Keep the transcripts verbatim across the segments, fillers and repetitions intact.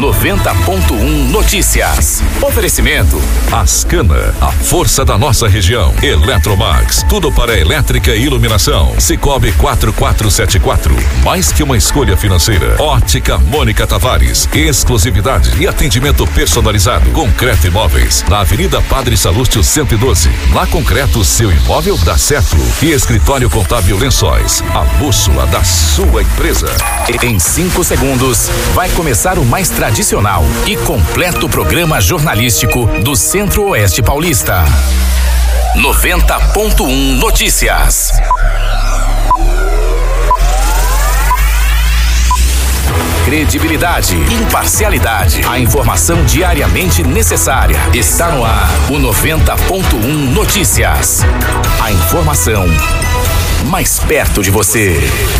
noventa ponto um Notícias. Oferecimento. Ascana, a força da nossa região. Eletromax, tudo para elétrica e iluminação. Cicobi quatro quatro sete quatro, mais que uma escolha financeira. Ótica Mônica Tavares, exclusividade e atendimento personalizado. Concreto Imóveis, na Avenida Padre Salúcio cento e doze. Na Concreto, seu imóvel dá certo. E Escritório Contábil Lençóis, a bússola da sua empresa. Em cinco segundos, vai começar o mais tradicional e completo programa jornalístico do Centro-Oeste Paulista. noventa ponto um Notícias. Credibilidade, imparcialidade, a informação diariamente necessária. Está no ar o noventa ponto um Notícias. A informação mais perto de você.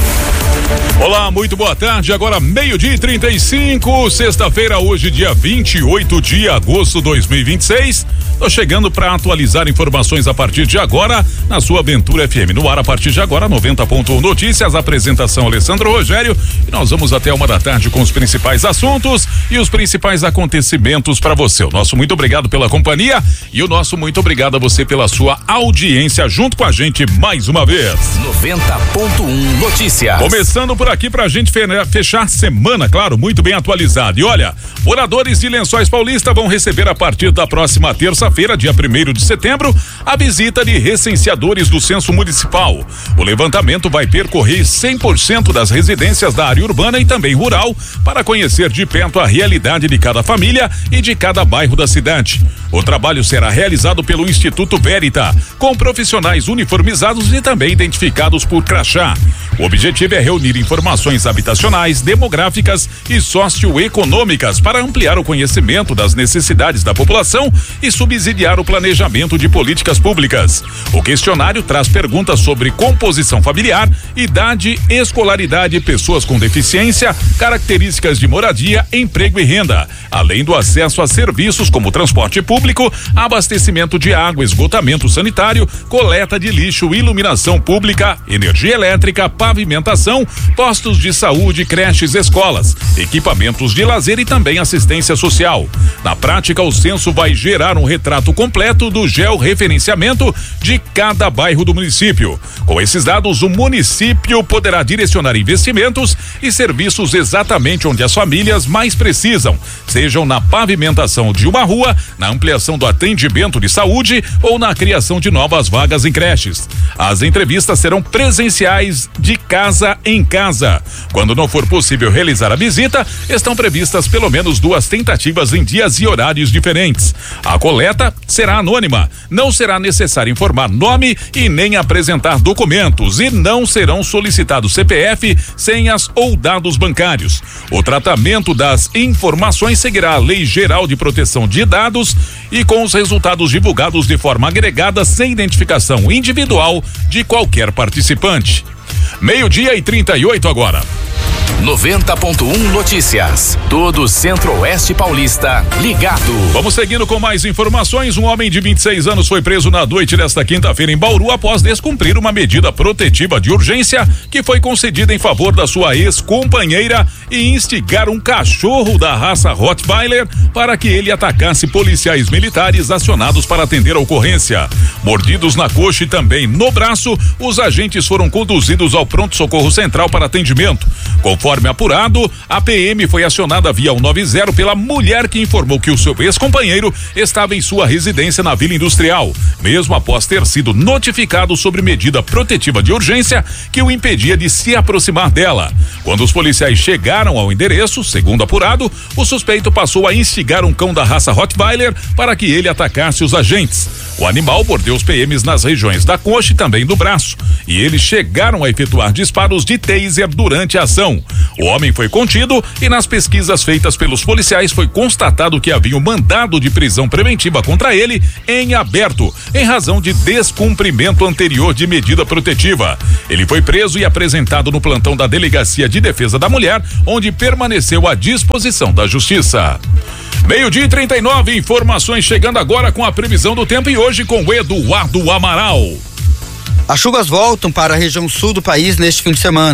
Olá, muito boa tarde. Agora meio-dia e trinta e cinco, sexta-feira, hoje, dia vinte e oito de agosto de dois mil e vinte e seis. Tô chegando para atualizar informações a partir de agora na sua Aventura F M. No ar a partir de agora, noventa ponto um Notícias, apresentação Alessandro Rogério. E nós vamos até uma da tarde com os principais assuntos e os principais acontecimentos para você. O nosso muito obrigado pela companhia e o nosso muito obrigado a você pela sua audiência junto com a gente mais uma vez. noventa ponto um Notícias. Começando por aqui pra gente fechar semana, claro, muito bem atualizado. E olha, moradores de Lençóis Paulista vão receber a partir da próxima terça-feira, dia primeiro de setembro, a visita de recenseadores do Censo Municipal. O levantamento vai percorrer cem por cento das residências da área urbana e também rural para conhecer de perto a realidade de cada família e de cada bairro da cidade. O trabalho será realizado pelo Instituto Verita, com profissionais uniformizados e também identificados por crachá. O objetivo é reunir informações habitacionais, demográficas e socioeconômicas para ampliar o conhecimento das necessidades da população e subsidiar o planejamento de políticas públicas. O questionário traz perguntas sobre composição familiar, idade, escolaridade, pessoas com deficiência, características de moradia, emprego e renda, além do acesso a serviços como transporte público, abastecimento de água, esgotamento sanitário, coleta de lixo, iluminação pública, energia elétrica, pavimentação, postos de saúde, creches, escolas, equipamentos de lazer e também assistência social. Na prática, o censo vai gerar um retrato completo do georreferenciamento de cada bairro do município. Com esses dados, o município poderá direcionar investimentos e serviços exatamente onde as famílias mais precisam, sejam na pavimentação de uma rua, na ampliação do atendimento de saúde ou na criação de novas vagas em creches. As entrevistas serão presenciais de casa em casa. Quando não for possível realizar a visita, estão previstas pelo menos duas tentativas em dias e horários diferentes. A coleta será anônima, não será necessário informar nome e nem apresentar documentos e não serão solicitados C P F, senhas ou dados bancários. O tratamento das informações seguirá a Lei Geral de Proteção de Dados e com os resultados divulgados de forma agregada sem identificação individual de qualquer participante. Meio-dia e trinta e oito agora. noventa ponto um Notícias. Todo o Centro-Oeste Paulista ligado. Vamos seguindo com mais informações. Um homem de vinte e seis anos foi preso na noite desta quinta-feira em Bauru após descumprir uma medida protetiva de urgência que foi concedida em favor da sua ex-companheira e instigar um cachorro da raça Rottweiler para que ele atacasse policiais militares acionados para atender a ocorrência. Mordidos na coxa e também no braço, os agentes foram conduzidos ao pronto-socorro central para atendimento. Conforme apurado, a P M foi acionada via cento e noventa pela mulher que informou que o seu ex-companheiro estava em sua residência na Vila Industrial, mesmo após ter sido notificado sobre medida protetiva de urgência que o impedia de se aproximar dela. Quando os policiais chegaram ao endereço, segundo apurado, o suspeito passou a instigar um cão da raça Rottweiler para que ele atacasse os agentes. O animal mordeu os P Ms nas regiões da coxa e também do braço, e eles chegaram a efetuar disparos de taser durante a ação. O homem foi contido e nas pesquisas feitas pelos policiais foi constatado que havia um mandado de prisão preventiva contra ele em aberto, em razão de descumprimento anterior de medida protetiva. Ele foi preso e apresentado no plantão da Delegacia de Defesa da Mulher, onde permaneceu à disposição da Justiça. Meio-dia e trinta e nove, informações chegando agora com a previsão do tempo e hoje com o Eduardo Amaral. As chuvas voltam para a região sul do país neste fim de semana.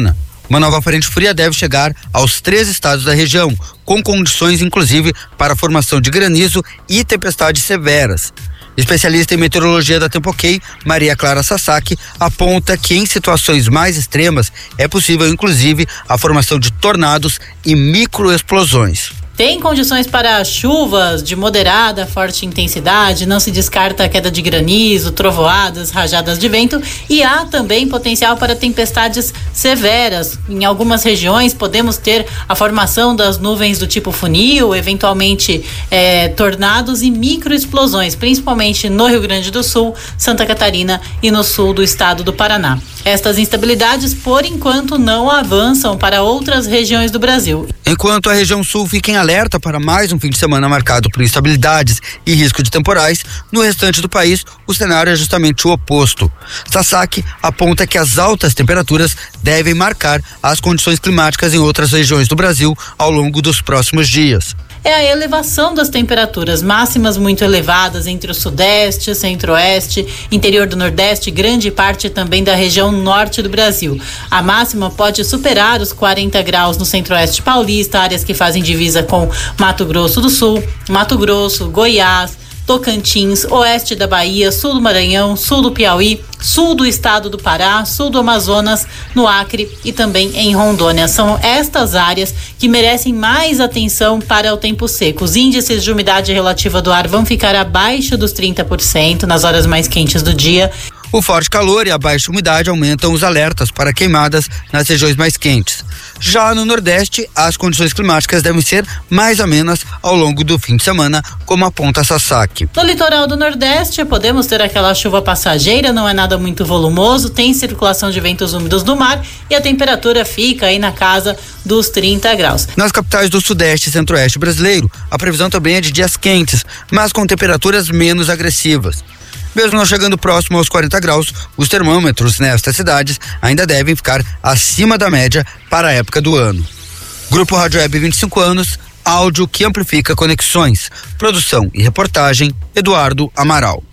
Uma nova frente fria deve chegar aos três estados da região, com condições inclusive para a formação de granizo e tempestades severas. Especialista em meteorologia da Tempo-Ok, Maria Clara Sasaki, aponta que em situações mais extremas é possível inclusive a formação de tornados e microexplosões. Tem condições para chuvas de moderada a forte intensidade, não se descarta a queda de granizo, trovoadas, rajadas de vento e há também potencial para tempestades severas. Em algumas regiões podemos ter a formação das nuvens do tipo funil, eventualmente eh, tornados e microexplosões, principalmente no Rio Grande do Sul, Santa Catarina e no sul do estado do Paraná. Estas instabilidades, por enquanto, não avançam para outras regiões do Brasil. Enquanto a região sul fica em alerta para mais um fim de semana marcado por instabilidades e risco de temporais, no restante do país o cenário é justamente o oposto. Sasaki aponta que as altas temperaturas devem marcar as condições climáticas em outras regiões do Brasil ao longo dos próximos dias. É a elevação das temperaturas máximas muito elevadas entre o sudeste, centro-oeste, interior do nordeste e grande parte também da região norte do Brasil. A máxima pode superar os quarenta graus no centro-oeste paulista, áreas que fazem divisa com Mato Grosso do Sul, Mato Grosso, Goiás, Tocantins, oeste da Bahia, sul do Maranhão, sul do Piauí, sul do estado do Pará, sul do Amazonas, no Acre e também em Rondônia. São estas áreas que merecem mais atenção para o tempo seco. Os índices de umidade relativa do ar vão ficar abaixo dos trinta por cento nas horas mais quentes do dia. O forte calor e a baixa umidade aumentam os alertas para queimadas nas regiões mais quentes. Já no Nordeste, as condições climáticas devem ser mais amenas ao longo do fim de semana, como aponta Sasaki. No litoral do Nordeste, podemos ter aquela chuva passageira, não é nada muito volumoso, tem circulação de ventos úmidos do mar e a temperatura fica aí na casa dos trinta graus. Nas capitais do Sudeste e Centro-Oeste brasileiro, a previsão também é de dias quentes, mas com temperaturas menos agressivas. Mesmo não chegando próximo aos quarenta graus, os termômetros nestas cidades ainda devem ficar acima da média para a época do ano. Grupo Rádio Web vinte e cinco anos, áudio que amplifica conexões. Produção e reportagem, Eduardo Amaral.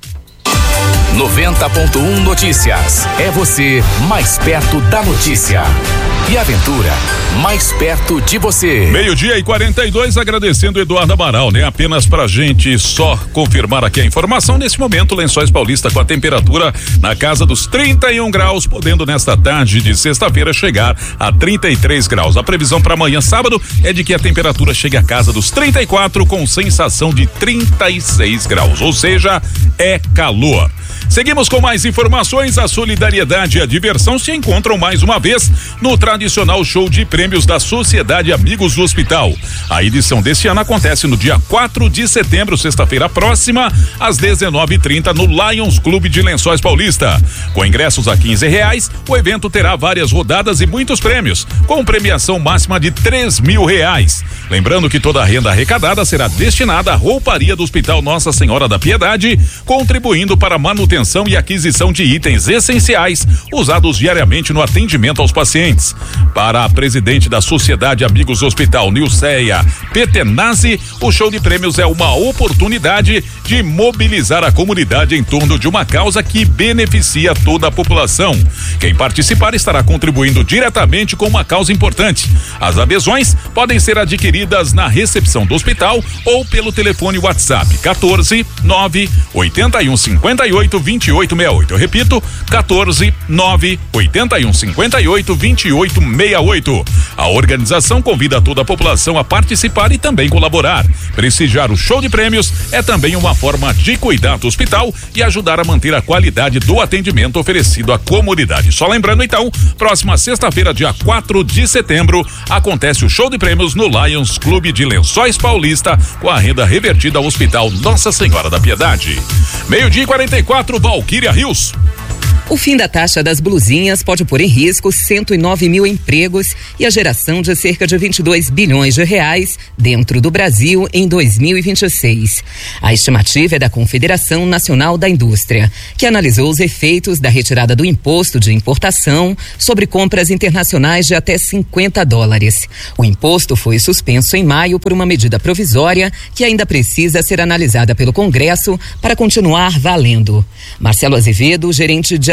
noventa ponto um Notícias. É você mais perto da notícia. E Aventura, mais perto de você. Meio-dia e quarenta e dois, agradecendo o Eduardo Amaral, né? Apenas pra gente só confirmar aqui a informação. Nesse momento, Lençóis Paulista com a temperatura na casa dos trinta e um graus, podendo nesta tarde de sexta-feira chegar a trinta e três graus. A previsão para amanhã, sábado, é de que a temperatura chegue à casa dos trinta e quatro, com sensação de trinta e seis graus, ou seja, é calor. Seguimos com mais informações. A solidariedade e a diversão se encontram mais uma vez no tradicional show de prêmios da Sociedade Amigos do Hospital. A edição deste ano acontece no dia quatro de setembro, sexta-feira próxima, às dezenove e trinta, no Lions Clube de Lençóis Paulista. Com ingressos a quinze reais, o evento terá várias rodadas e muitos prêmios, com premiação máxima de três mil reais. Lembrando que toda a renda arrecadada será destinada à rouparia do Hospital Nossa Senhora da Piedade, contribuindo para a manutenção e aquisição de itens essenciais usados diariamente no atendimento aos pacientes. Para a presidente da Sociedade Amigos do Hospital, Nilceia Petenazzi, o show de prêmios é uma oportunidade de mobilizar a comunidade em torno de uma causa que beneficia toda a população. Quem participar estará contribuindo diretamente com uma causa importante. As adesões podem ser adquiridas na recepção do hospital ou pelo telefone WhatsApp quatorze, nove, oitenta e um, cinquenta e oito, vinte e oito sessenta e oito. Eu repito, quatorze, nove, oitenta e um, cinquenta e oito, vinte e oito sessenta e oito. A organização convida toda a população a participar e também colaborar. Prestigiar o show de prêmios é também uma forma de cuidar do hospital e ajudar a manter a qualidade do atendimento oferecido à comunidade. Só lembrando então, próxima sexta-feira, dia quatro de setembro, acontece o show de prêmios no Lions Clube de Lençóis Paulista, com a renda revertida ao Hospital Nossa Senhora da Piedade. Meio-dia e quarenta e quatro, Valquíria Rios. O fim da taxa das blusinhas pode pôr em risco cento e nove mil empregos e a geração de cerca de vinte e dois bilhões de reais dentro do Brasil em dois mil e vinte e seis. A estimativa é da Confederação Nacional da Indústria, que analisou os efeitos da retirada do imposto de importação sobre compras internacionais de até cinquenta dólares. O imposto foi suspenso em maio por uma medida provisória que ainda precisa ser analisada pelo Congresso para continuar valendo. Marcelo Azevedo, gerente de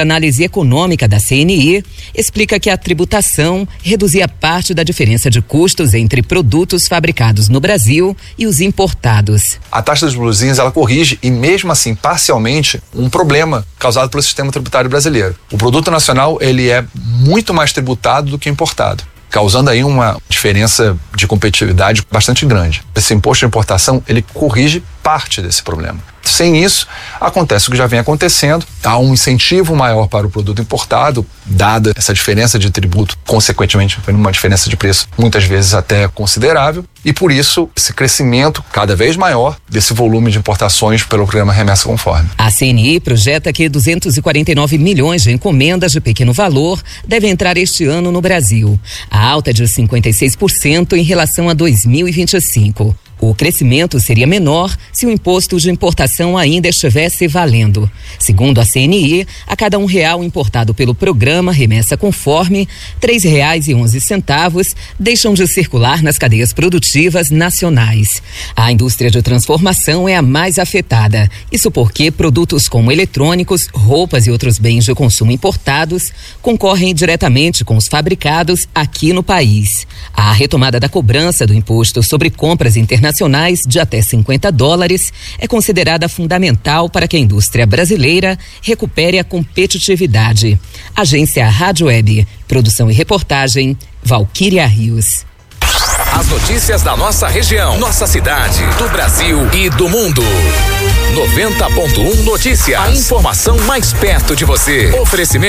análise econômica da C N I, explica que a tributação reduzia parte da diferença de custos entre produtos fabricados no Brasil e os importados. A taxa das blusinhas, ela corrige, e mesmo assim, parcialmente, um problema causado pelo sistema tributário brasileiro. O produto nacional, ele é muito mais tributado do que importado, causando aí uma diferença de competitividade bastante grande. Esse imposto de importação, ele corrige parte desse problema. Sem isso, acontece o que já vem acontecendo, há um incentivo maior para o produto importado, dada essa diferença de tributo, consequentemente, uma diferença de preço muitas vezes até considerável, e por isso, esse crescimento cada vez maior desse volume de importações pelo programa Remessa Conforme. A C N I projeta que duzentos e quarenta e nove milhões de encomendas de pequeno valor devem entrar este ano no Brasil, a alta de cinquenta e seis por cento em relação a dois mil e vinte e cinco. O crescimento seria menor se o imposto de importação ainda estivesse valendo. Segundo a C N I, a cada um real importado pelo programa Remessa Conforme, três reais e onze centavos deixam de circular nas cadeias produtivas nacionais. A indústria de transformação é a mais afetada. Isso porque produtos como eletrônicos, roupas e outros bens de consumo importados concorrem diretamente com os fabricados aqui no país. A retomada da cobrança do imposto sobre compras internacionais nacionais de até cinquenta dólares é considerada fundamental para que a indústria brasileira recupere a competitividade. Agência Rádio Web, produção e reportagem, Valquíria Rios. As notícias da nossa região, nossa cidade, do Brasil e do mundo. noventa ponto um Notícias. A informação mais perto de você. Oferecimento